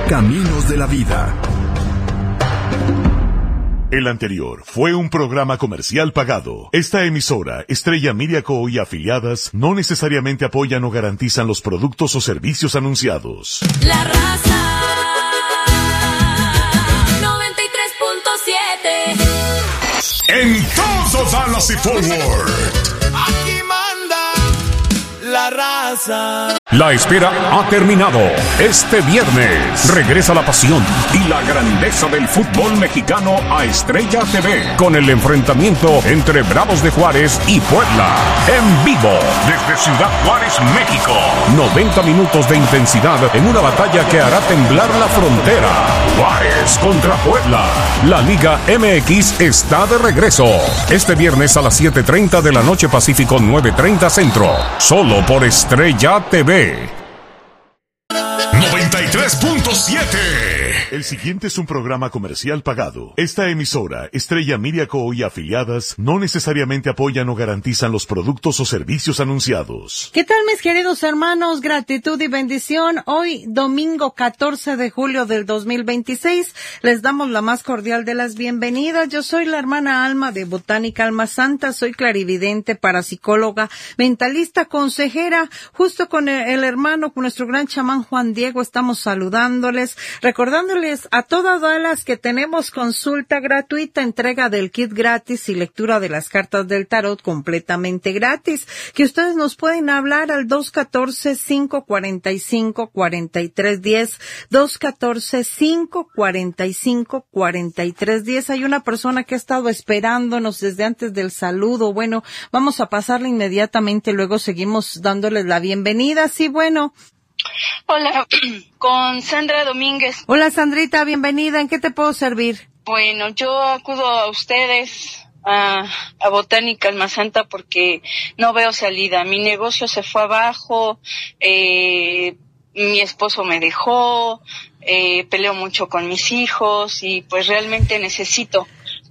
Caminos de la vida. El anterior fue un programa comercial pagado. Esta emisora, Estrella Media Co. y afiliadas, no necesariamente apoyan o garantizan los productos o servicios anunciados. La Raza 93.7. En todo Dallas y Fort Worth. Aquí manda la raza. La espera ha terminado. Este viernes regresa la pasión y la grandeza del fútbol mexicano a Estrella TV con el enfrentamiento entre Bravos de Juárez y Puebla. En vivo desde Ciudad Juárez, México. 90 minutos de intensidad en una batalla que hará temblar la frontera. Juárez contra Puebla. La Liga MX está de regreso. Este viernes a las 7:30 de la noche Pacífico, 9:30 Centro. Solo por Estrella TV. 93.7. El siguiente es un programa comercial pagado. Esta emisora, Estrella Media Co. y afiliadas, no necesariamente apoyan o garantizan los productos o servicios anunciados. ¿Qué tal, mis queridos hermanos? Gratitud y bendición. Hoy, domingo 14 de julio del 2026, les damos la más cordial de las bienvenidas. Yo soy la hermana Alma de Botánica Alma Santa, soy clarividente, parapsicóloga, mentalista, consejera. Justo con el hermano, con nuestro gran chamán Juan Diego, estamos saludándoles, recordándoles a todas Dallas que tenemos consulta gratuita, entrega del kit gratis y lectura de las cartas del tarot completamente gratis, que ustedes nos pueden hablar al 214-545-4310, 214-545-4310. Hay una persona que ha estado esperándonos desde antes del saludo. Bueno, vamos a pasarle inmediatamente, luego seguimos dándoles la bienvenida. Sí, bueno. Hola, con Sandra Domínguez. Hola, Sandrita, bienvenida. ¿En qué te puedo servir? Bueno, yo acudo a ustedes, a Botánica Alma Santa, porque no veo salida. Mi negocio se fue abajo, mi esposo me dejó, peleo mucho con mis hijos y pues realmente necesito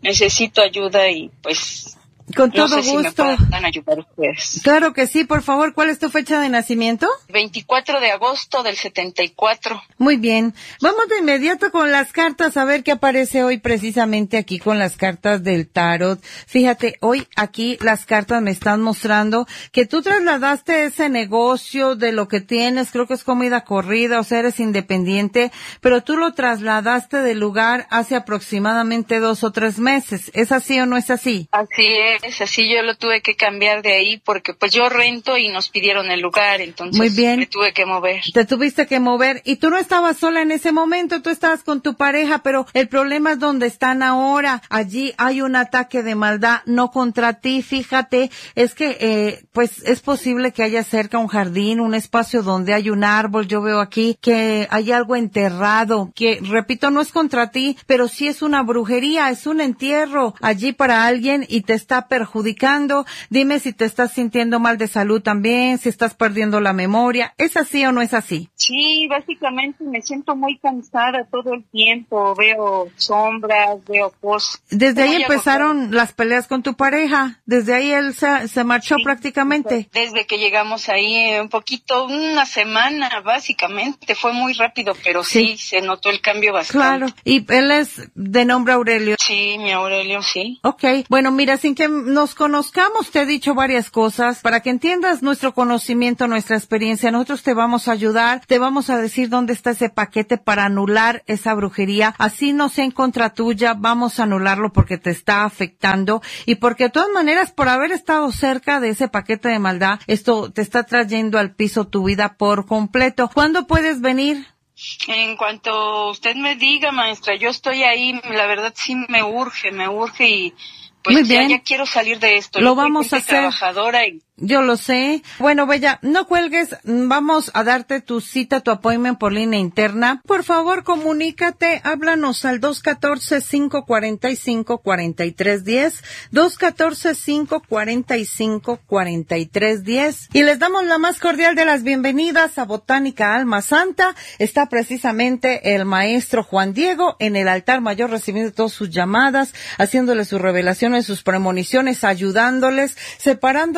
ayuda y pues... Con todo no sé gusto. Si me puedan ayudar ustedes. Claro que sí, por favor, ¿cuál es tu fecha de nacimiento? 24 de agosto del 74. Muy bien. Vamos de inmediato con las cartas, a ver qué aparece hoy precisamente aquí con las cartas del tarot. Fíjate, hoy aquí las cartas me están mostrando que tú trasladaste ese negocio de lo que tienes, creo que es comida corrida, o sea, eres independiente, pero tú lo trasladaste del lugar hace aproximadamente 2 o 3 meses. ¿Es así o no es así? Así es, así yo lo tuve que cambiar de ahí porque pues yo rento y nos pidieron el lugar, entonces muy bien. Me tuve que mover. Te tuviste que mover y tú no estabas sola en ese momento, tú estabas con tu pareja, pero el problema es donde están ahora. Allí hay un ataque de maldad, no contra ti, fíjate, es que pues es posible que haya cerca un jardín, un espacio donde hay un árbol, yo veo aquí que hay algo enterrado, que repito, no es contra ti, pero sí es una brujería, es un entierro allí para alguien y te está perjudicando. Dime si te estás sintiendo mal de salud también, si estás perdiendo la memoria. ¿Es así o no es así? Sí, básicamente me siento muy cansada todo el tiempo. Veo sombras, veo cosas. Desde ahí empezaron las peleas con tu pareja. Desde ahí él se marchó, sí, prácticamente. Desde que llegamos ahí, un poquito, una semana básicamente. Fue muy rápido, pero sí se notó el cambio bastante. Claro. ¿Y él es de nombre Aurelio? Sí, mi Aurelio, sí. Okay. Bueno, mira, sin que nos conozcamos, te he dicho varias cosas para que entiendas nuestro conocimiento, nuestra experiencia. Nosotros te vamos a ayudar, te vamos a decir dónde está ese paquete para anular esa brujería. Así no sea en contra tuya, vamos a anularlo porque te está afectando y porque de todas maneras, por haber estado cerca de ese paquete de maldad, esto te está trayendo al piso tu vida por completo. ¿Cuándo puedes venir? En cuanto usted me diga, maestra, yo estoy ahí, la verdad sí me urge y pues muy bien. Ya quiero salir de esto. Lo vamos a hacer. Trabajadora y Yo lo sé. Bueno, Bella, no cuelgues. Vamos a darte tu cita, tu appointment por línea interna. Por favor, comunícate. Háblanos al 214-545-4310. 214-545-4310. Y les damos la más cordial de las bienvenidas a Botánica Alma Santa. Está precisamente el maestro Juan Diego en el altar mayor recibiendo todas sus llamadas, haciéndoles sus revelaciones, sus premoniciones, ayudándoles, separándoles un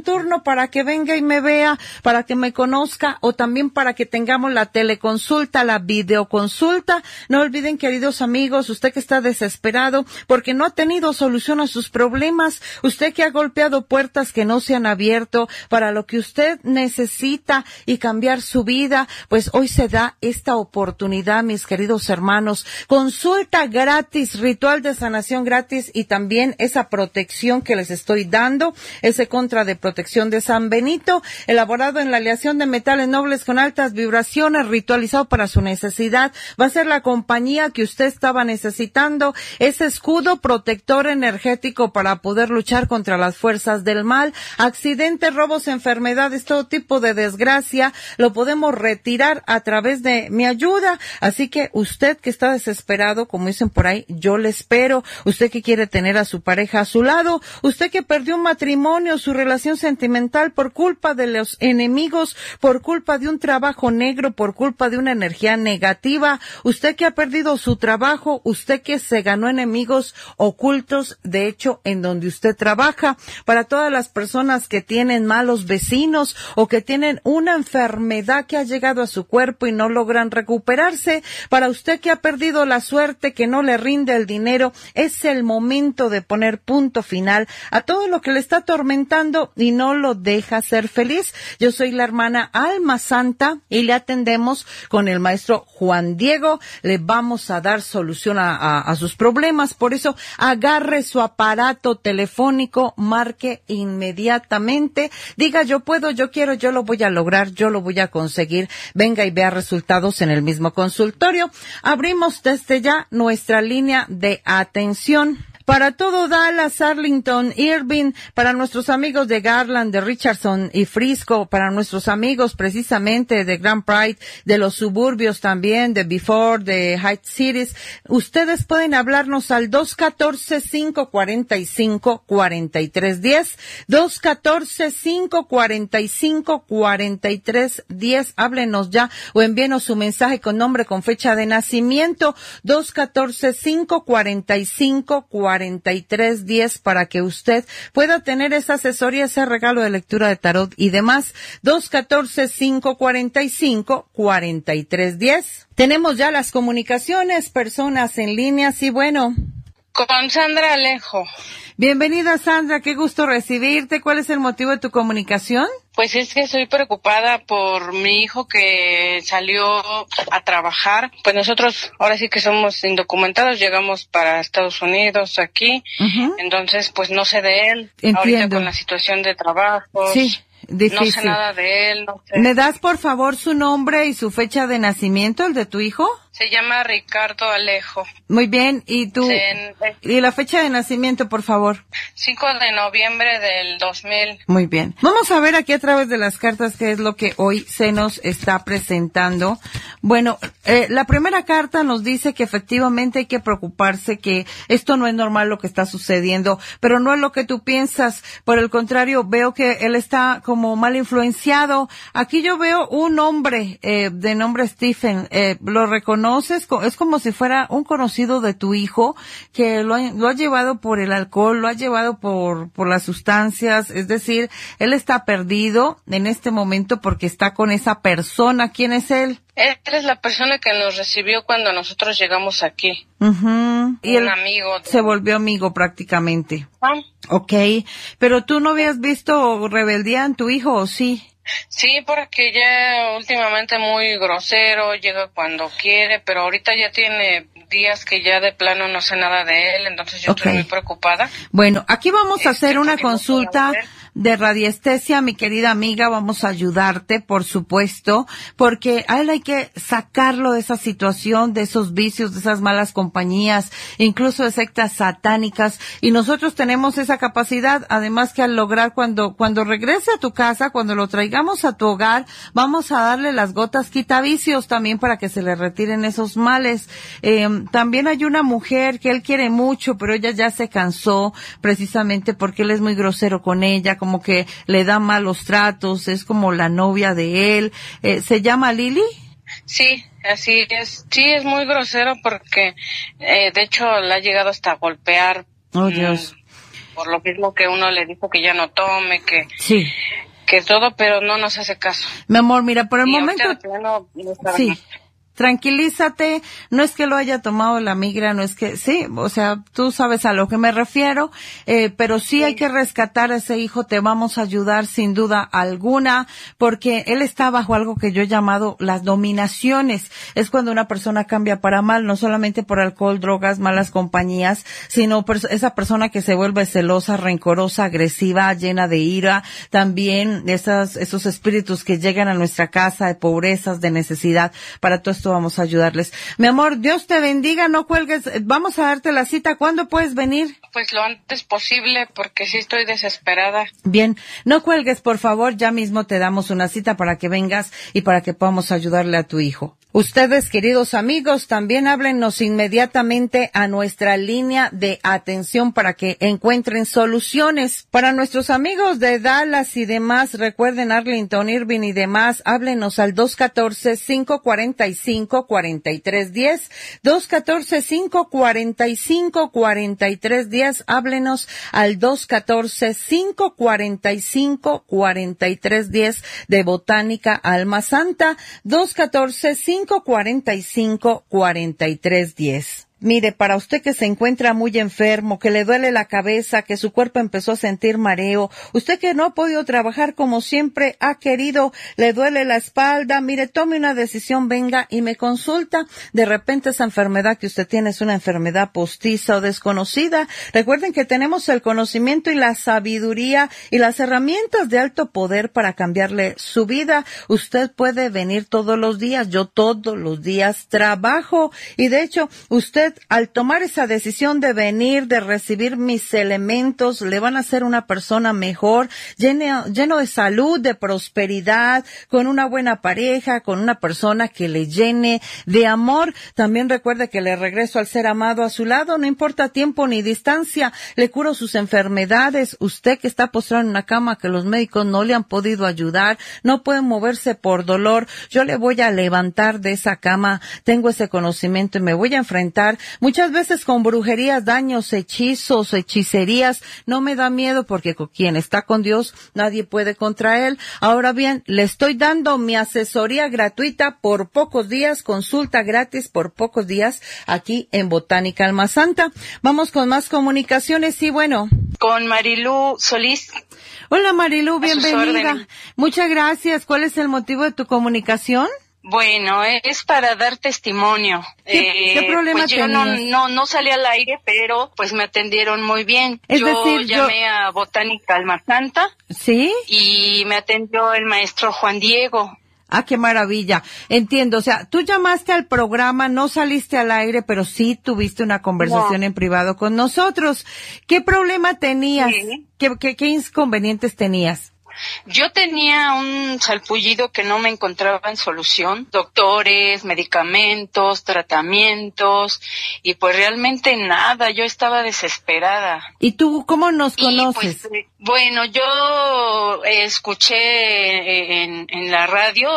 turno para que venga y me vea, para que me conozca, o también para que tengamos la teleconsulta, la videoconsulta. No olviden, queridos amigos, usted que está desesperado porque no ha tenido solución a sus problemas, usted que ha golpeado puertas que no se han abierto para lo que usted necesita y cambiar su vida, pues hoy se da esta oportunidad, mis queridos hermanos. Consulta gratis, ritual de sanación gratis, y también esa protección que les estoy dando, ese contra de protección de San Benito, elaborado en la aleación de metales nobles con altas vibraciones, ritualizado para su necesidad. Va a ser la compañía que usted estaba necesitando, ese escudo protector energético para poder luchar contra las fuerzas del mal, accidentes, robos, enfermedades, todo tipo de desgracia, lo podemos retirar a través de mi ayuda. Así que usted que está desesperado, como dicen por ahí, yo le espero. Usted que quiere tener a su pareja a su lado, usted que perdió un matrimonio, su relación sentimental por culpa de los enemigos, por culpa de un trabajo negro, por culpa de una energía negativa, usted que ha perdido su trabajo, usted que se ganó enemigos ocultos, de hecho, en donde usted trabaja, para todas las personas que tienen malos vecinos o que tienen una enfermedad que ha llegado a su cuerpo y no logran recuperarse, para usted que ha perdido la suerte, que no le rinde el dinero, es el momento de poner punto final a todo lo que le está atormentando y no lo deja ser feliz. Yo soy la hermana Alma Santa y le atendemos con el maestro Juan Diego. Le vamos a dar solución a sus problemas. Por eso, agarre su aparato telefónico, marque inmediatamente, diga yo puedo, yo quiero, yo lo voy a lograr, yo lo voy a conseguir. Venga y vea resultados en el mismo consultorio. Abrimos desde ya nuestra línea de atención para todo Dallas, Arlington, Irving, para nuestros amigos de Garland, de Richardson y Frisco, para nuestros amigos precisamente de Grand Pride, de los suburbios también, de Before, de Heights Cities. Ustedes pueden hablarnos al 214-545-4310, 214-545-4310. Háblenos ya o envíenos su mensaje con nombre, con fecha de nacimiento, 214-545-4310, para que usted pueda tener esa asesoría, ese regalo de lectura de tarot y demás. 214-545-4310. Tenemos ya las comunicaciones, personas en línea, sí, bueno. Con Sandra Alejo. Bienvenida, Sandra, qué gusto recibirte. ¿Cuál es el motivo de tu comunicación? Pues es que estoy preocupada por mi hijo que salió a trabajar. Pues nosotros ahora sí que somos indocumentados, llegamos para Estados Unidos aquí, entonces pues no sé de él. Entiendo. Ahorita con la situación de trabajo. Sí. Difícil. No sé nada de él, no sé. ¿Me das por favor su nombre y su fecha de nacimiento, el de tu hijo? Se llama Ricardo Alejo. Muy bien, ¿y tú? ¿Y la fecha de nacimiento, por favor? 5 de noviembre del 2000. Muy bien. Vamos a ver aquí a través de las cartas qué es lo que hoy se nos está presentando. Bueno, la primera carta nos dice que efectivamente hay que preocuparse, que esto no es normal lo que está sucediendo, pero no es lo que tú piensas. Por el contrario, veo que él está como mal influenciado. Aquí yo veo un hombre de nombre Stephen, lo reconoces, es como si fuera un conocido de tu hijo que lo ha llevado por el alcohol, lo ha llevado por las sustancias, es decir, él está perdido en este momento porque está con esa persona. ¿Quién es él? Él es la persona que nos recibió cuando nosotros llegamos aquí. Y un amigo. Se volvió amigo prácticamente. ¿Ah? Okay, pero tú no habías visto rebeldía en tu hijo, ¿o sí? Sí, porque ya últimamente muy grosero, llega cuando quiere, pero ahorita ya tiene días que ya de plano no sé nada de él, entonces yo estoy muy preocupada. Bueno, aquí vamos a hacer una consulta de radiestesia, mi querida amiga, vamos a ayudarte, por supuesto, porque a él hay que sacarlo de esa situación, de esos vicios, de esas malas compañías, incluso de sectas satánicas, y nosotros tenemos esa capacidad, además que al lograr cuando regrese a tu casa, cuando lo traigamos a tu hogar, vamos a darle las gotas quitavicios también para que se le retiren esos males. También hay una mujer que él quiere mucho, pero ella ya se cansó, precisamente porque él es muy grosero con ella, como que le da malos tratos, es como la novia de él. ¿Se llama Lili? Sí, así es. Sí, es muy grosero porque, de hecho, le ha llegado hasta a golpear. Oh, Dios. por lo mismo que uno le dijo que ya no tome, Sí. que todo, pero no nos hace caso. Mi amor, mira, por el Y momento... ahorita no está Sí. bien. Tranquilízate, no es que lo haya tomado la migra, no es que, sí, o sea, tú sabes a lo que me refiero, pero sí hay que rescatar a ese hijo, te vamos a ayudar sin duda alguna, porque él está bajo algo que yo he llamado las dominaciones. Es cuando una persona cambia para mal, no solamente por alcohol, drogas, malas compañías, sino esa persona que se vuelve celosa, rencorosa, agresiva, llena de ira, también esos espíritus que llegan a nuestra casa de pobrezas, de necesidad. Para todo esto vamos a ayudarles. Mi amor, Dios te bendiga, no cuelgues, vamos a darte la cita. ¿Cuándo puedes venir? Pues lo antes posible, porque sí estoy desesperada. Bien, no cuelgues, por favor, ya mismo te damos una cita para que vengas y para que podamos ayudarle a tu hijo. Ustedes, queridos amigos, también háblenos inmediatamente a nuestra línea de atención para que encuentren soluciones. Para nuestros amigos de Dallas y demás, recuerden Arlington, Irving y demás, háblenos al 214-545-4310, 214-545-4310, háblenos al 214-545-4310 de Botánica Alma Santa, 214-545-4310. Mire, para usted que se encuentra muy enfermo, que le duele la cabeza, que su cuerpo empezó a sentir mareo, usted que no ha podido trabajar como siempre ha querido, le duele la espalda, mire, tome una decisión, venga y me consulta. De repente esa enfermedad que usted tiene es una enfermedad postiza o desconocida. Recuerden que tenemos el conocimiento y la sabiduría y las herramientas de alto poder para cambiarle su vida. Usted puede venir todos los días, yo todos los días trabajo y de hecho usted al tomar esa decisión de venir, de recibir mis elementos, le van a hacer una persona mejor, lleno de salud, de prosperidad, con una buena pareja, con una persona que le llene de amor. También recuerde que le regreso al ser amado a su lado, no importa tiempo ni distancia, le curo sus enfermedades. Usted que está postrado en una cama que los médicos no le han podido ayudar, no puede moverse por dolor, yo le voy a levantar de esa cama, tengo ese conocimiento y me voy a enfrentar muchas veces con brujerías, daños, hechizos, hechicerías. No me da miedo porque con quien está con Dios nadie puede contra él. Ahora bien, le estoy dando mi asesoría gratuita por pocos días, consulta gratis por pocos días aquí en Botánica Alma Santa. Vamos con más comunicaciones. Sí, bueno. Con Marilú Solís. Hola Marilú, bienvenida. Muchas gracias. ¿Cuál es el motivo de tu comunicación? Bueno, es para dar testimonio. ¿Qué problema pues yo tenías? no salí al aire, pero pues me atendieron muy bien. Yo llamé a Botánica Alma Santa. ¿Sí? Y me atendió el maestro Juan Diego. Ah, qué maravilla. Entiendo. O sea, tú llamaste al programa, no saliste al aire, pero sí tuviste una conversación en privado con nosotros. ¿Qué problema tenías? Sí. ¿Qué inconvenientes tenías? Yo tenía un salpullido que no me encontraba en solución, doctores, medicamentos, tratamientos, y pues realmente nada, yo estaba desesperada. ¿Y tú cómo nos conoces? Pues, bueno, yo escuché en la radio,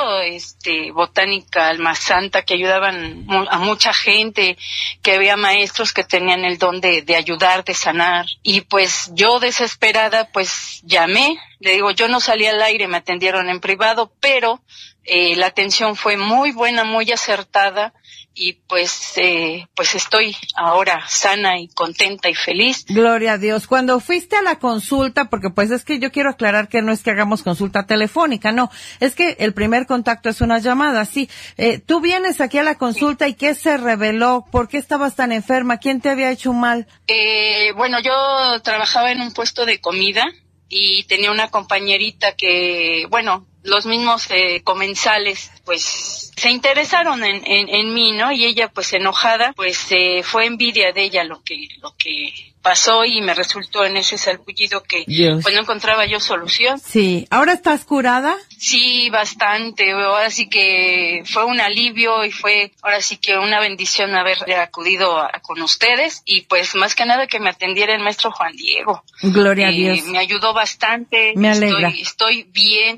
Botánica Alma Santa, que ayudaban a mucha gente, que había maestros que tenían el don de ayudar, de sanar, y pues yo desesperada, pues llamé. Le digo, yo no salí al aire, me atendieron en privado, pero la atención fue muy buena, muy acertada, y pues estoy ahora sana y contenta y feliz. Gloria a Dios. Cuando fuiste a la consulta, porque pues es que yo quiero aclarar que no es que hagamos consulta telefónica, no, es que el primer contacto es una llamada, sí. Tú vienes aquí a la consulta y ¿qué se reveló? ¿Por qué estabas tan enferma? ¿Quién te había hecho mal? Bueno, yo trabajaba en un puesto de comida y tenía una compañerita que, bueno, los mismos comensales, pues, se interesaron en mí, ¿no? Y ella, pues, enojada, pues, fue envidia de ella lo que pasó y me resultó en ese salpullido que, Dios. Pues, no encontraba yo solución. Sí. ¿Ahora estás curada? Sí, bastante. Ahora sí que fue un alivio y fue ahora sí que una bendición haber acudido con ustedes y pues más que nada que me atendiera el maestro Juan Diego. Gloria a Dios. Me ayudó bastante. Me alegra. Estoy bien, ya estoy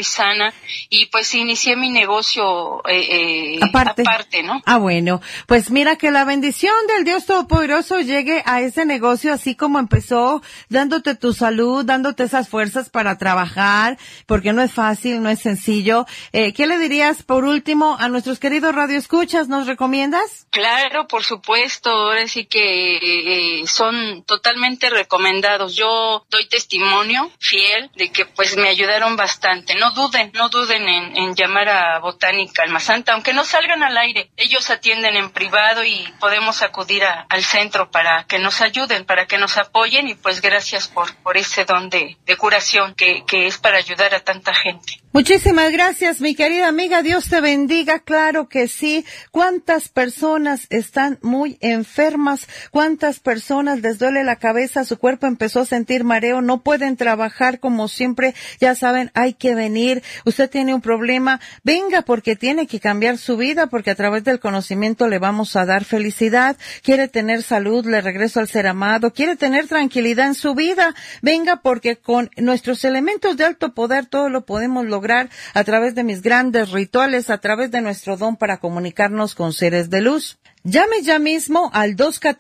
estoy sana y pues inicié mi negocio aparte, ¿no? Bueno, pues mira que la bendición del Dios Todopoderoso llegue a ese negocio así como empezó, dándote tu salud, dándote esas fuerzas para trabajar, porque no es fácil, no es sencillo. ¿Qué le dirías por último a nuestros queridos radioescuchas? ¿Nos recomiendas? Claro, por supuesto, ahora sí que son totalmente recomendados. Yo doy testimonio fiel de que pues me ayudaron bastante. No duden en llamar a Botánica Alma Santa, aunque no salgan al aire. Ellos atienden en privado y podemos acudir al centro para que nos ayuden, para que nos apoyen y pues gracias por ese don de curación que es para ayudar a tanta gente. Muchísimas gracias, mi querida amiga. Dios te bendiga. Claro que sí. ¿Cuántas personas están muy enfermas? ¿Cuántas personas les duele la cabeza? Su cuerpo empezó a sentir mareo. No pueden trabajar como siempre. Ya saben, hay que venir. Usted tiene un problema. Venga, porque tiene que cambiar su vida, porque a través del conocimiento le vamos a dar felicidad. Quiere tener salud, le regreso al ser amado. Quiere tener tranquilidad en su vida. Venga, porque con nuestros elementos de alto poder todo lo podemos lograr a través de mis grandes rituales, a través de nuestro don para comunicarnos con seres de luz. Llame ya mismo al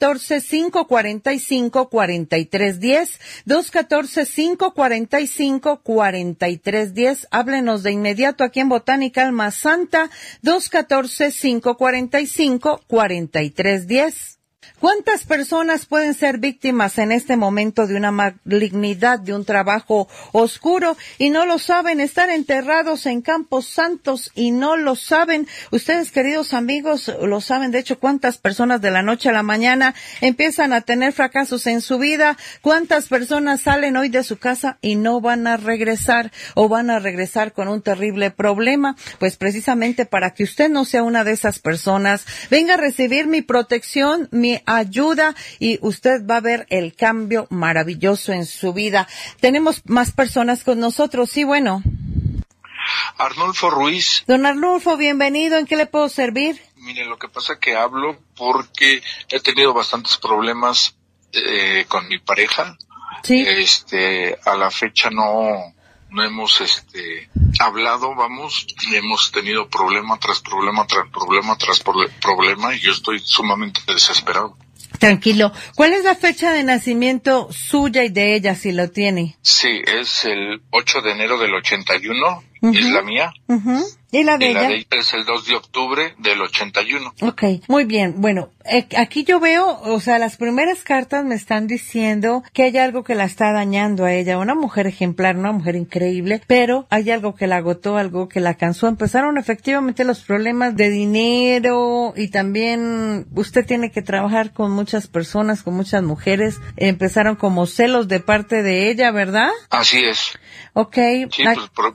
214-545-4310, 214-545-4310. Háblenos de inmediato aquí en Botánica Alma Santa, 214-545-4310. ¿Cuántas personas pueden ser víctimas en este momento de una malignidad, de un trabajo oscuro y no lo saben? Están enterrados en campos santos y no lo saben. Ustedes, queridos amigos, lo saben. De hecho, ¿cuántas personas de la noche a la mañana empiezan a tener fracasos en su vida? ¿Cuántas personas salen hoy de su casa y no van a regresar o van a regresar con un terrible problema? Pues precisamente para que usted no sea una de esas personas, venga a recibir mi protección, mi ayuda y usted va a ver el cambio maravilloso en su vida. Tenemos más personas con nosotros. Sí, bueno. Arnulfo Ruiz. Don Arnulfo, bienvenido. ¿En qué le puedo servir? Mire, lo que pasa es que hablo porque he tenido bastantes problemas con mi pareja. Sí. A la fecha no hemos hablado, hemos tenido problema tras problema tras problema tras problema y yo estoy sumamente desesperado. Tranquilo. ¿Cuál es la fecha de nacimiento suya y de ella, si lo tiene? Sí, es el 8 de enero del 81, es la mía. ¿Y la de ella? La de ella es el 2 de octubre del 81. Ok, muy bien. Bueno, aquí yo veo, o sea, las primeras cartas me están diciendo que hay algo que la está dañando a ella. Una mujer ejemplar, una mujer increíble, pero hay algo que la agotó, algo que la cansó. Empezaron efectivamente los problemas de dinero y también usted tiene que trabajar con muchas personas, con muchas mujeres. Empezaron como celos de parte de ella, ¿verdad? Así es. Ok. Sí,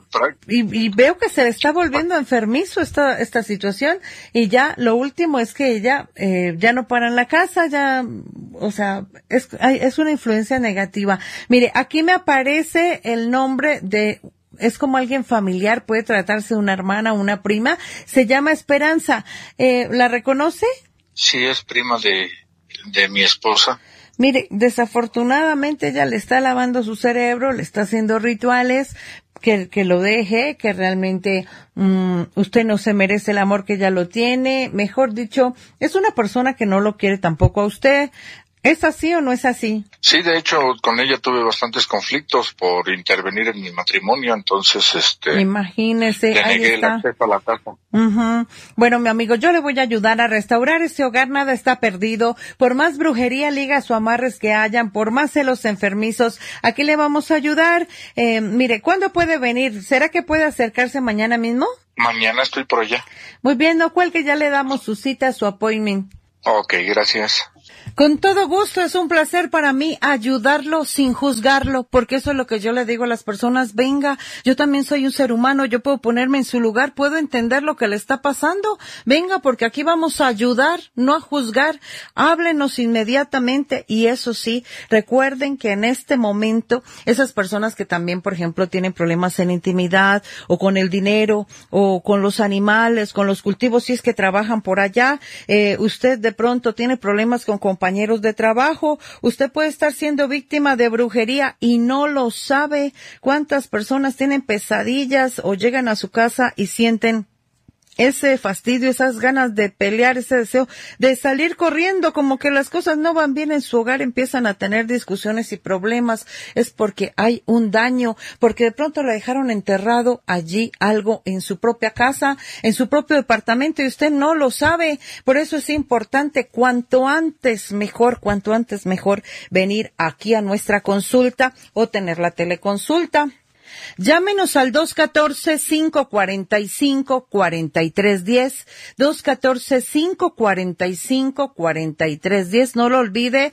y veo que se le está volviendo enfermizo esta situación y ya lo último es que ella ya no para en la casa, ya, o sea, es una influencia negativa. Mire, aquí me aparece el nombre de, es como alguien familiar, puede tratarse de una hermana, una prima, se llama Esperanza. ¿La reconoce? Sí, es prima de mi esposa. Mire, desafortunadamente ella le está lavando su cerebro, le está haciendo rituales, que lo deje, que realmente usted no se merece el amor que ella lo tiene. Mejor dicho, es una persona que no lo quiere tampoco a usted. ¿Es así o no es así? Sí, de hecho, con ella tuve bastantes conflictos por intervenir en mi matrimonio, entonces, imagínese, le ahí negué está. el acceso a la casa. Bueno, mi amigo, yo le voy a ayudar a restaurar ese hogar, nada está perdido. Por más brujería, ligas o amarres que hayan, por más celos enfermizos, aquí le vamos a ayudar. Mire, ¿cuándo puede venir? ¿Será que puede acercarse mañana mismo? Mañana estoy por allá. Muy bien, no cuelgue, ya le damos su cita, su appointment. Ok, gracias. Con todo gusto, es un placer para mí ayudarlo sin juzgarlo, porque eso es lo que yo le digo a las personas, venga, yo también soy un ser humano, yo puedo ponerme en su lugar, puedo entender lo que le está pasando, venga, porque aquí vamos a ayudar, no a juzgar, háblenos inmediatamente y eso sí, recuerden que en este momento, esas personas que también, por ejemplo, tienen problemas en intimidad, o con el dinero, o con los animales, con los cultivos, si es que trabajan por allá, usted de pronto tiene problemas con con compañeros de trabajo. Usted puede estar siendo víctima de brujería y no lo sabe. ¿Cuántas personas tienen pesadillas o llegan a su casa y sienten ese fastidio, esas ganas de pelear, ese deseo de salir corriendo, como que las cosas no van bien en su hogar, empiezan a tener discusiones y problemas? Es porque hay un daño, porque de pronto le dejaron enterrado allí algo en su propia casa, en su propio departamento, y usted no lo sabe. Por eso es importante cuanto antes mejor venir aquí a nuestra consulta o tener la teleconsulta. Llámenos al 214-545-4310, 214-545-4310, no lo olvide,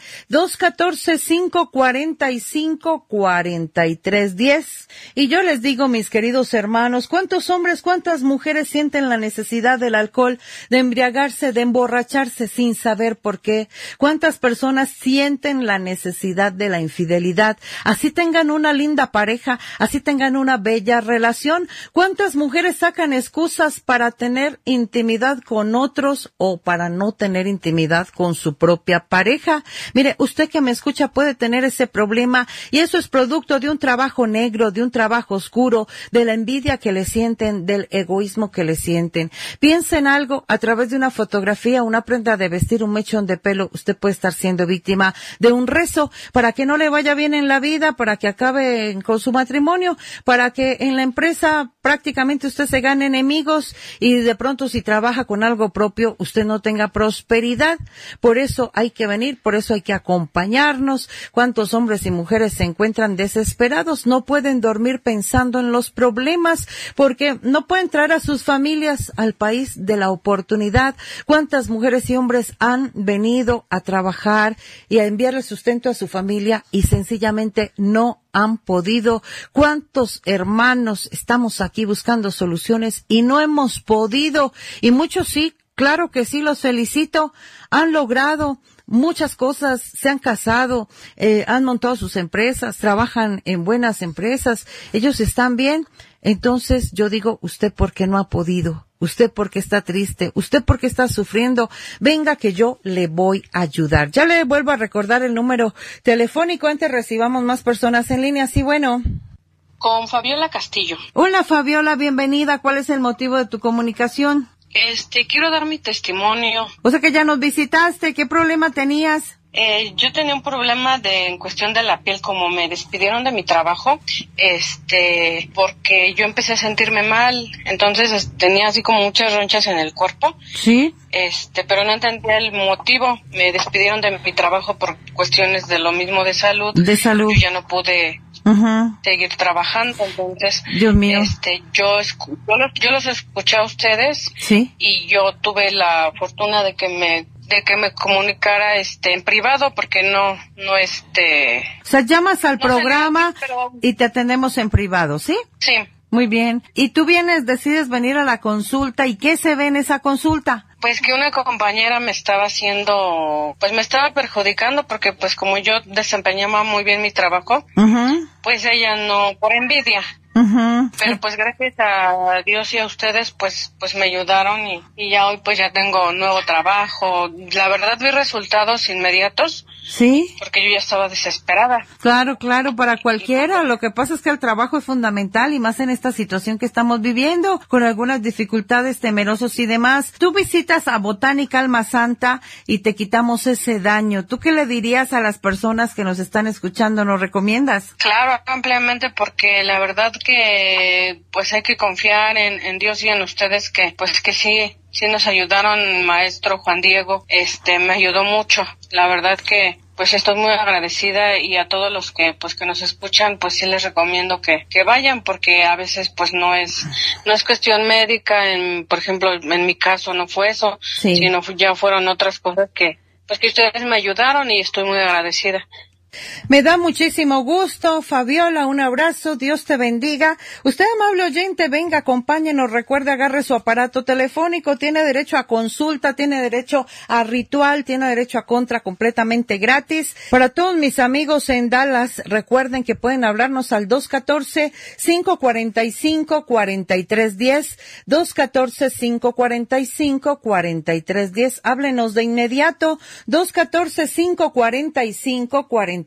214-545-4310. Y yo les digo, mis queridos hermanos, ¿cuántos hombres, cuántas mujeres sienten la necesidad del alcohol, de embriagarse, de emborracharse sin saber por qué? ¿Cuántas personas sienten la necesidad de la infidelidad? Así tengan una linda pareja, así tengan una bella relación. ¿Cuántas mujeres sacan excusas para tener intimidad con otros o para no tener intimidad con su propia pareja? Mire, usted que me escucha puede tener ese problema y eso es producto de un trabajo negro, de un trabajo oscuro, de la envidia que le sienten, del egoísmo que le sienten. Piensa en algo, a través de una fotografía, una prenda de vestir, un mechón de pelo, usted puede estar siendo víctima de un rezo para que no le vaya bien en la vida, para que acabe con su matrimonio, para que en la empresa prácticamente usted se gane enemigos y de pronto si trabaja con algo propio usted no tenga prosperidad. Por eso hay que venir, por eso hay que acompañarnos. ¿Cuántos hombres y mujeres se encuentran desesperados? No pueden dormir pensando en los problemas porque no pueden traer a sus familias al país de la oportunidad. ¿Cuántas mujeres y hombres han venido a trabajar y a enviarle sustento a su familia y sencillamente no han podido? ¿Cuántos hermanos estamos aquí buscando soluciones y no hemos podido? Y muchos sí, claro que sí, los felicito, han logrado muchas cosas, se han casado, han montado sus empresas, trabajan en buenas empresas, ellos están bien. Entonces yo digo, ¿usted por qué no ha podido? ¿Usted por qué está triste? ¿Usted por qué está sufriendo? Venga que yo le voy a ayudar. Ya le vuelvo a recordar el número telefónico, antes recibamos más personas en línea. Sí, bueno. Con Fabiola Castillo. Hola Fabiola, bienvenida. ¿Cuál es el motivo de tu comunicación? Quiero dar mi testimonio. O sea que ya nos visitaste, ¿qué problema tenías? Yo tenía un problema en cuestión de la piel, como me despidieron de mi trabajo, porque yo empecé a sentirme mal, entonces tenía así como muchas ronchas en el cuerpo. Sí. Pero no entendía el motivo. Me despidieron de mi trabajo por cuestiones de lo mismo de salud. De salud. Yo ya no pude seguir trabajando, entonces Dios mío. Yo los escuché a ustedes. Sí. Y yo tuve la fortuna de que me comunicara en privado, porque no O sea, llamas al programa y te atendemos en privado, ¿sí? Sí. Muy bien. Y tú decides venir a la consulta, ¿y qué se ve en esa consulta? Pues que una compañera me estaba perjudicando, porque pues como yo desempeñaba muy bien mi trabajo, pues ella no, por envidia. Pero pues gracias a Dios y a ustedes pues me ayudaron y ya hoy pues ya tengo nuevo trabajo. La verdad vi resultados inmediatos. Sí. Porque yo ya estaba desesperada. Claro, para cualquiera. Lo que pasa es que el trabajo es fundamental y más en esta situación que estamos viviendo, con algunas dificultades, temerosos y demás. Tú visitas a Botánica Alma Santa y te quitamos ese daño. ¿Tú qué le dirías a las personas que nos están escuchando? ¿Nos recomiendas? Claro, ampliamente, porque la verdad que pues hay que confiar en Dios y en ustedes, que sí nos ayudaron. Maestro Juan Diego me ayudó mucho. La verdad que pues estoy muy agradecida, y a todos los que nos escuchan pues sí les recomiendo que vayan, porque a veces pues no es cuestión médica. Por ejemplo, en mi caso no fue eso, sí, sino ya fueron otras cosas que ustedes me ayudaron, y estoy muy agradecida. Me da muchísimo gusto, Fabiola, un abrazo, Dios te bendiga. Usted, amable oyente, venga, acompáñenos, recuerde, agarre su aparato telefónico, tiene derecho a consulta, tiene derecho a ritual, tiene derecho a contra completamente gratis. Para todos mis amigos en Dallas, recuerden que pueden hablarnos al 214-545-4310, 214-545-4310. Háblenos de inmediato, 214-545-4310,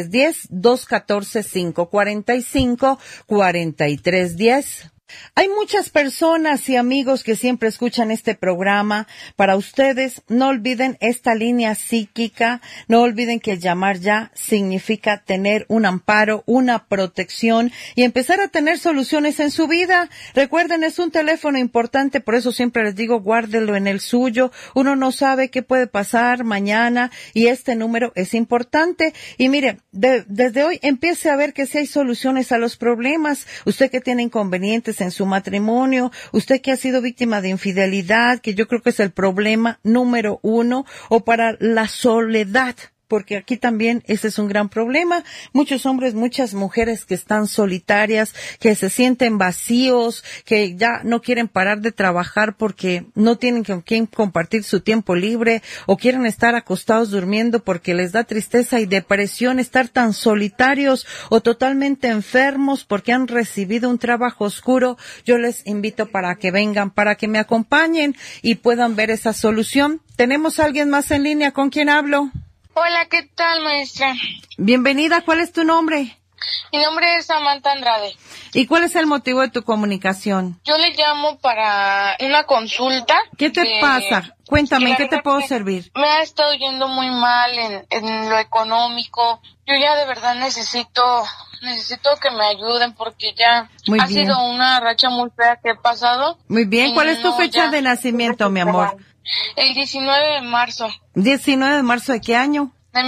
214-545-4310. Hay muchas personas y amigos que siempre escuchan este programa. Para ustedes, no olviden esta línea psíquica, no olviden que llamar ya significa tener un amparo, una protección y empezar a tener soluciones en su vida. Recuerden, es un teléfono importante, por eso siempre les digo, guárdelo en el suyo. Uno no sabe qué puede pasar mañana y este número es importante. Y mire, desde hoy empiece a ver que si hay soluciones a los problemas. Usted que tiene inconvenientes en su matrimonio, usted que ha sido víctima de infidelidad, que yo creo que es el problema número 1, o para la soledad, porque aquí también ese es un gran problema. Muchos hombres, muchas mujeres que están solitarias, que se sienten vacíos, que ya no quieren parar de trabajar porque no tienen con quién compartir su tiempo libre, o quieren estar acostados durmiendo porque les da tristeza y depresión estar tan solitarios o totalmente enfermos porque han recibido un trabajo oscuro. Yo les invito para que vengan, para que me acompañen y puedan ver esa solución. ¿Tenemos a alguien más en línea? ¿Con quién hablo? Hola, ¿qué tal, maestra? Bienvenida, ¿cuál es tu nombre? Mi nombre es Samantha Andrade. ¿Y cuál es el motivo de tu comunicación? Yo le llamo para una consulta. ¿Qué te pasa? Cuéntame, ¿en qué te puedo servir? Me ha estado yendo muy mal en lo económico. Yo ya de verdad necesito que me ayuden porque ya ha sido una racha muy fea que he pasado. Muy bien, ¿cuál es tu fecha de nacimiento, mi amor? El 19 de marzo. ¿19 de marzo de qué año? De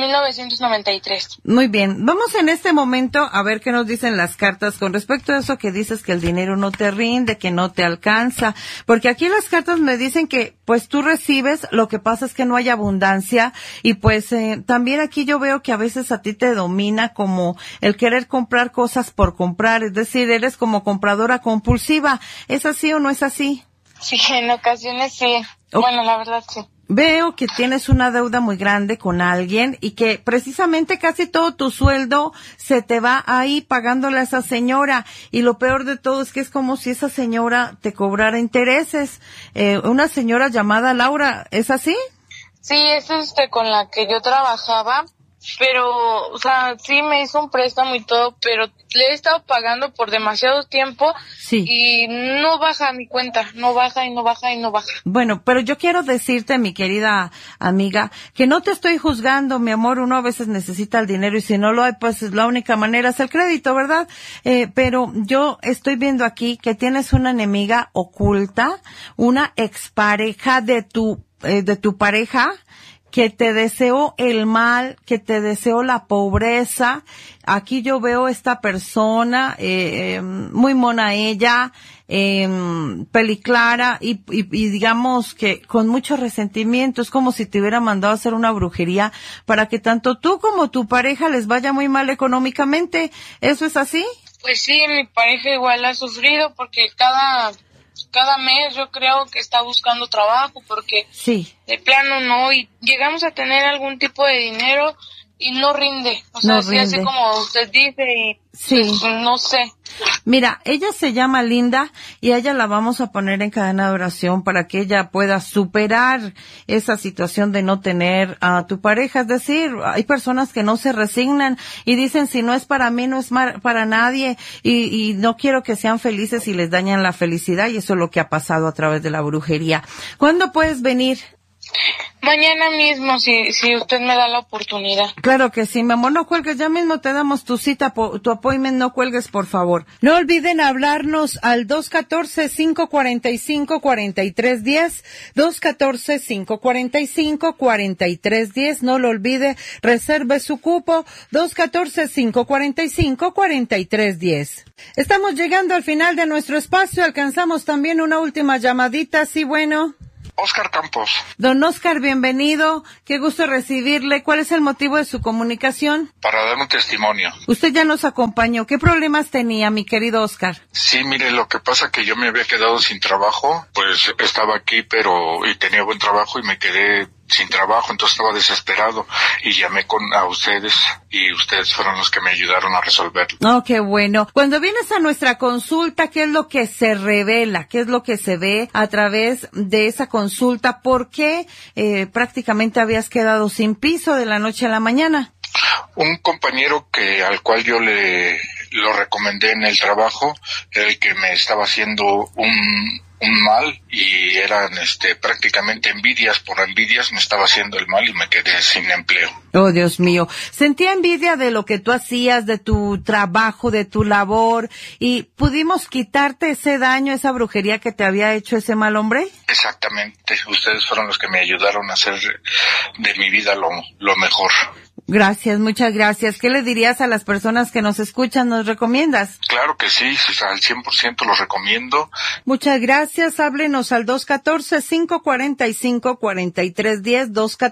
1993. Muy bien, vamos en este momento a ver qué nos dicen las cartas con respecto a eso que dices, que el dinero no te rinde, que no te alcanza, porque aquí las cartas me dicen que pues tú recibes, lo que pasa es que no hay abundancia y pues también aquí yo veo que a veces a ti te domina como el querer comprar cosas por comprar, es decir, eres como compradora compulsiva. ¿Es así o no es así? Sí, en ocasiones sí. Bueno, la verdad sí. Veo que tienes una deuda muy grande con alguien y que precisamente casi todo tu sueldo se te va ahí pagándole a esa señora, y lo peor de todo es que es como si esa señora te cobrara intereses. Una señora llamada Laura, ¿es así? Sí, es con la que yo trabajaba, pero, o sea, sí me hizo un préstamo y todo, pero le he estado pagando por demasiado tiempo. Sí. Y no baja mi cuenta, no baja y no baja y no baja. Bueno, pero yo quiero decirte, mi querida amiga, que no te estoy juzgando, mi amor. Uno a veces necesita el dinero y si no lo hay, pues la única manera es el crédito, ¿verdad? Pero yo estoy viendo aquí que tienes una enemiga oculta, una expareja de tu pareja, que te deseó el mal, que te deseó la pobreza. Aquí yo veo esta persona, muy mona ella, peliclara y digamos que con mucho resentimiento. Es como si te hubiera mandado a hacer una brujería para que tanto tú como tu pareja les vaya muy mal económicamente. ¿Eso es así? Pues sí, mi pareja igual ha sufrido porque cada mes yo creo que está buscando trabajo porque sí, de plano no, y llegamos a tener algún tipo de dinero y no rinde, o sea, no sí, rinde. así como usted dice y sí, pues, no sé. Mira, ella se llama Linda y a ella la vamos a poner en cadena de oración para que ella pueda superar esa situación de no tener a tu pareja. Es decir, hay personas que no se resignan y dicen, si no es para mí, no es para nadie, y no quiero que sean felices y les dañan la felicidad, y eso es lo que ha pasado a través de la brujería. ¿Cuándo puedes venir? Mañana mismo, si usted me da la oportunidad. Claro que sí, mi amor, no cuelgues, ya mismo te damos tu cita, tu appointment, no cuelgues, por favor. No olviden hablarnos al 214-545-4310, 214-545-4310, no lo olvide, reserve su cupo, 214-545-4310. Estamos llegando al final de nuestro espacio, alcanzamos también una última llamadita, sí, bueno. Oscar Campos. Don Oscar, bienvenido. Qué gusto recibirle. ¿Cuál es el motivo de su comunicación? Para dar un testimonio. Usted ya nos acompañó. ¿Qué problemas tenía, mi querido Oscar? Sí, mire, lo que pasa que yo me había quedado sin trabajo, pues estaba aquí, y tenía buen trabajo y me quedé sin trabajo, entonces estaba desesperado y llamé a ustedes y ustedes fueron los que me ayudaron a resolverlo. Oh, qué bueno. Cuando vienes a nuestra consulta, ¿qué es lo que se revela? ¿Qué es lo que se ve a través de esa consulta? ¿Por qué prácticamente habías quedado sin piso de la noche a la mañana? Un compañero al cual yo lo recomendé en el trabajo, el que me estaba haciendo un mal, y eran prácticamente envidias, por envidias me estaba haciendo el mal y me quedé sin empleo. Oh, Dios mío. Sentía envidia de lo que tú hacías, de tu trabajo, de tu labor, y pudimos quitarte ese daño, esa brujería que te había hecho ese mal hombre. Exactamente. Ustedes fueron los que me ayudaron a hacer de mi vida lo mejor. Gracias, muchas gracias. ¿Qué le dirías a las personas que nos escuchan? ¿Nos recomiendas? Claro que sí, al 100% los recomiendo. Muchas gracias. Háblenos al 214-545-4310,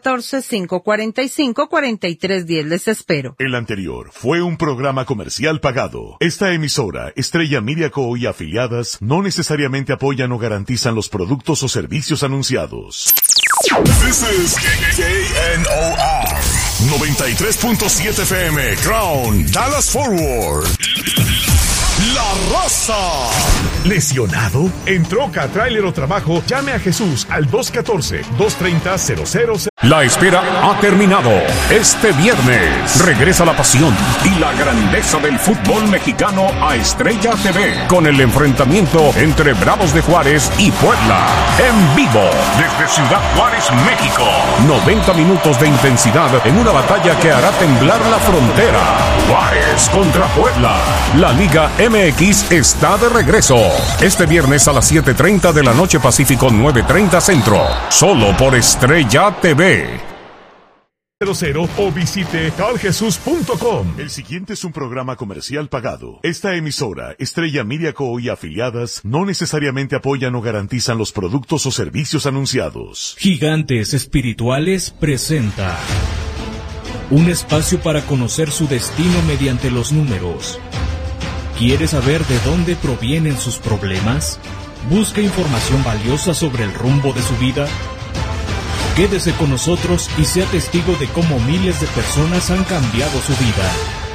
214-545-4310. Les espero. El anterior fue un programa comercial pagado. Esta emisora, Estrella Media Co. y afiliadas, no necesariamente apoyan o garantizan los productos o servicios anunciados. This is KNOR 93.7 FM, Crown, Dallas Forward. La Raza. ¿Lesionado? ¿En troca, tráiler o trabajo? Llame a Jesús al 214-230-0000. La espera ha terminado. Este viernes regresa la pasión y la grandeza del fútbol mexicano a Estrella TV con el enfrentamiento entre Bravos de Juárez y Puebla. En vivo desde Ciudad Juárez, México. 90 minutos de intensidad en una batalla que hará temblar la frontera. Juárez contra Puebla. La Liga MX está de regreso. Este viernes a las 7:30 de la noche Pacífico, 9:30 Centro. Solo por Estrella TV. 00 o visite carljesus.com. El siguiente es un programa comercial pagado. Esta emisora, Estrella Media Co. y afiliadas, no necesariamente apoyan o garantizan los productos o servicios anunciados. Gigantes Espirituales presenta un espacio para conocer su destino mediante los números. ¿Quiere saber de dónde provienen sus problemas? ¿Busca información valiosa sobre el rumbo de su vida? Quédese con nosotros y sea testigo de cómo miles de personas han cambiado su vida.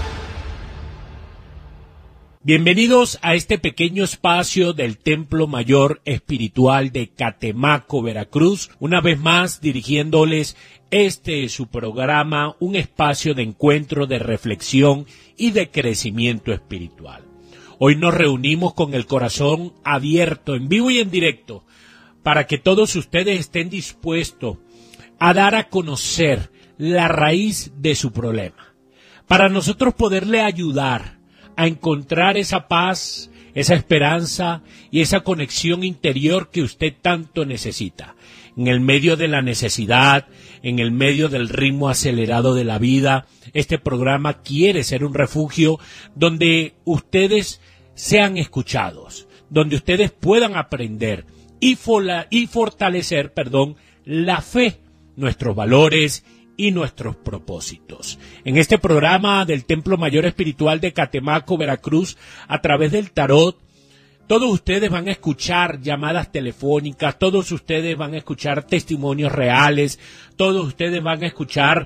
Bienvenidos a este pequeño espacio del Templo Mayor Espiritual de Catemaco, Veracruz. Una vez más dirigiéndoles su programa, un espacio de encuentro, de reflexión y de crecimiento espiritual. Hoy nos reunimos con el corazón abierto, en vivo y en directo, para que todos ustedes estén dispuestos a dar a conocer la raíz de su problema, para nosotros poderle ayudar a encontrar esa paz, esa esperanza y esa conexión interior que usted tanto necesita. En el medio de la necesidad, en el medio del ritmo acelerado de la vida, este programa quiere ser un refugio donde ustedes sean escuchados, donde ustedes puedan aprender y fortalecer, la fe, nuestros valores y nuestros propósitos. En este programa del Templo Mayor Espiritual de Catemaco, Veracruz, a través del tarot, todos ustedes van a escuchar llamadas telefónicas, todos ustedes van a escuchar testimonios reales, todos ustedes van a escuchar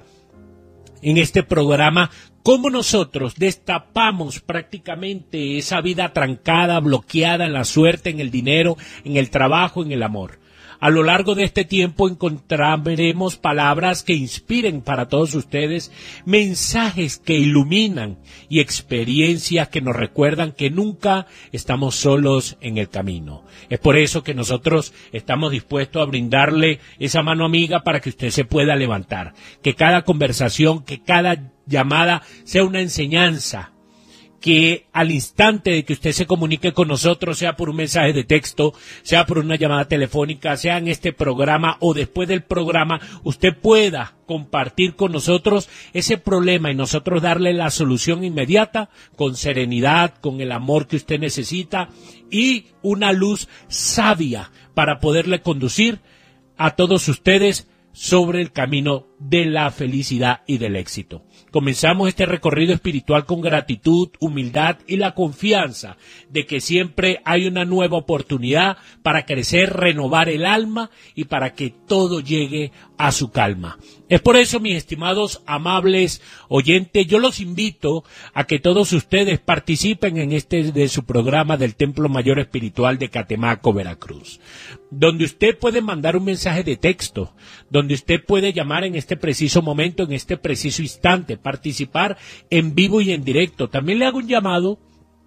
en este programa cómo nosotros destapamos prácticamente esa vida trancada, bloqueada en la suerte, en el dinero, en el trabajo, en el amor. A lo largo de este tiempo encontraremos palabras que inspiren para todos ustedes, mensajes que iluminan y experiencias que nos recuerdan que nunca estamos solos en el camino. Es por eso que nosotros estamos dispuestos a brindarle esa mano amiga para que usted se pueda levantar. Que cada conversación, que cada llamada sea una enseñanza. Que al instante de que usted se comunique con nosotros, sea por un mensaje de texto, sea por una llamada telefónica, sea en este programa o después del programa, usted pueda compartir con nosotros ese problema y nosotros darle la solución inmediata, con serenidad, con el amor que usted necesita y una luz sabia para poderle conducir a todos ustedes sobre el camino de la felicidad y del éxito. Comenzamos este recorrido espiritual con gratitud, humildad y la confianza de que siempre hay una nueva oportunidad para crecer, renovar el alma y para que todo llegue a su calma. Es por eso, mis estimados amables oyentes, yo los invito a que todos ustedes participen en este de su programa del Templo Mayor Espiritual de Catemaco, Veracruz, donde usted puede mandar un mensaje de texto, donde usted puede llamar en este preciso momento, en este preciso instante, participar en vivo y en directo. También le hago un llamado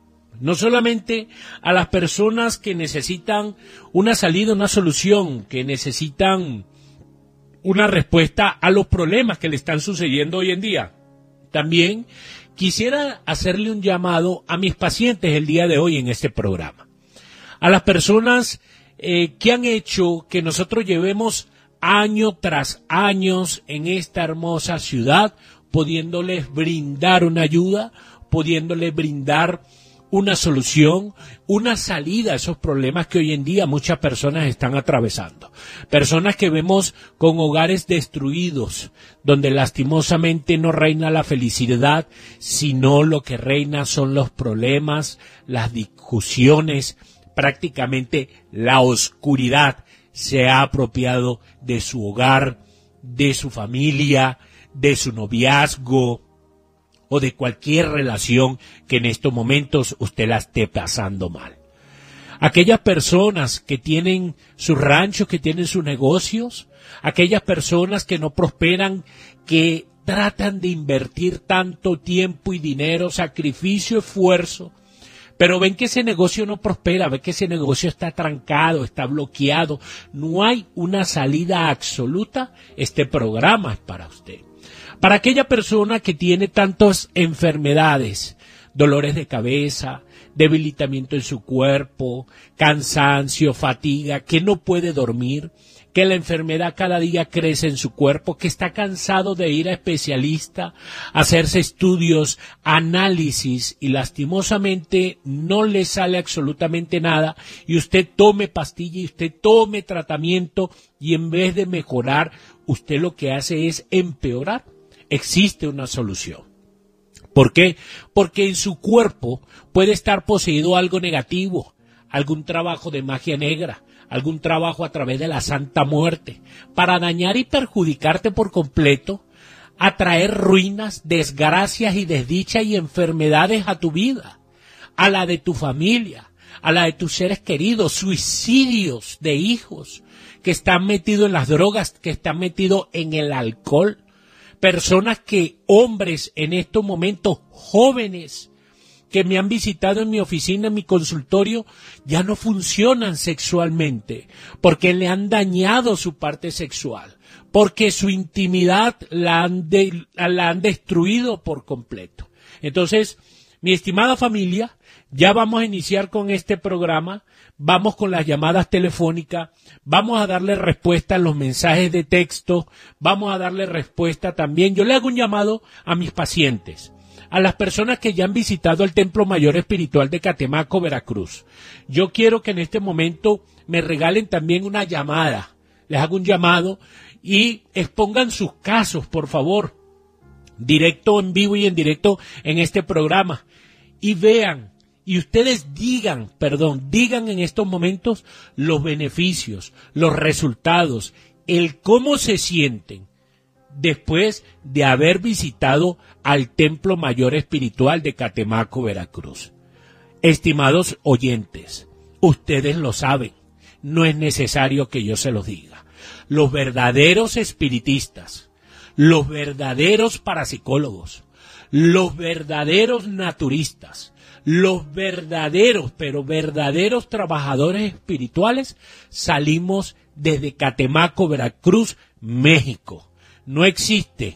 no solamente a las personas que necesitan una salida, una solución, que necesitan una respuesta a los problemas que le están sucediendo hoy en día. También quisiera hacerle un llamado a mis pacientes el día de hoy en este programa. A las personas que han hecho que nosotros llevemos año tras años en esta hermosa ciudad, pudiéndoles brindar una ayuda, pudiéndoles brindar una solución, una salida a esos problemas que hoy en día muchas personas están atravesando. Personas que vemos con hogares destruidos, donde lastimosamente no reina la felicidad, sino lo que reina son los problemas, las discusiones, prácticamente la oscuridad se ha apropiado de su hogar, de su familia, de su noviazgo o de cualquier relación que en estos momentos usted la esté pasando mal. Aquellas personas que tienen sus ranchos, que tienen sus negocios, aquellas personas que no prosperan, que tratan de invertir tanto tiempo y dinero, sacrificio, esfuerzo, pero ven que ese negocio no prospera, ven que ese negocio está trancado, está bloqueado, no hay una salida absoluta, este programa es para usted. Para aquella persona que tiene tantas enfermedades, dolores de cabeza, debilitamiento en su cuerpo, cansancio, fatiga, que no puede dormir, que la enfermedad cada día crece en su cuerpo, que está cansado de ir a especialista, hacerse estudios, análisis y lastimosamente no le sale absolutamente nada y usted tome pastilla y usted tome tratamiento y en vez de mejorar, usted lo que hace es empeorar. Existe una solución. ¿Por qué? Porque en su cuerpo puede estar poseído algo negativo, algún trabajo de magia negra, algún trabajo a través de la Santa Muerte, para dañar y perjudicarte por completo, atraer ruinas, desgracias y desdichas y enfermedades a tu vida, a la de tu familia, a la de tus seres queridos, suicidios de hijos que están metidos en las drogas, que están metidos en el alcohol, personas que, hombres en estos momentos, jóvenes, que me han visitado en mi oficina, en mi consultorio, ya no funcionan sexualmente, porque le han dañado su parte sexual, porque su intimidad la han destruido por completo. Entonces, mi estimada familia, ya vamos a iniciar con este programa, vamos con las llamadas telefónicas, vamos a darle respuesta a los mensajes de texto, vamos a darle respuesta también. Yo le hago un llamado a mis pacientes, a las personas que ya han visitado el Templo Mayor Espiritual de Catemaco, Veracruz. Yo quiero que en este momento me regalen también una llamada. Les hago un llamado y expongan sus casos, por favor, directo, en vivo y en directo en este programa. Y vean, y ustedes digan en estos momentos los beneficios, los resultados, el cómo se sienten después de haber visitado al Templo Mayor Espiritual de Catemaco, Veracruz. Estimados oyentes, ustedes lo saben, no es necesario que yo se los diga. Los verdaderos espiritistas, los verdaderos parapsicólogos, los verdaderos naturistas, los verdaderos, pero verdaderos trabajadores espirituales, salimos desde Catemaco, Veracruz, México. No existe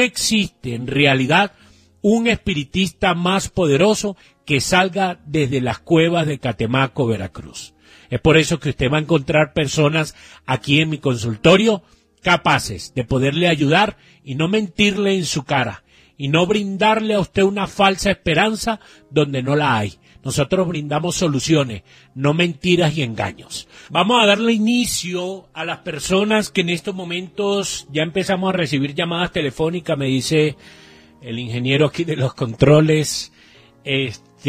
en realidad un espiritista más poderoso que salga desde las cuevas de Catemaco, Veracruz. Es por eso que usted va a encontrar personas aquí en mi consultorio capaces de poderle ayudar y no mentirle en su cara y no brindarle a usted una falsa esperanza donde no la hay. Nosotros brindamos soluciones, no mentiras y engaños. Vamos a darle inicio a las personas que en estos momentos ya empezamos a recibir llamadas telefónicas, me dice el ingeniero aquí de los controles.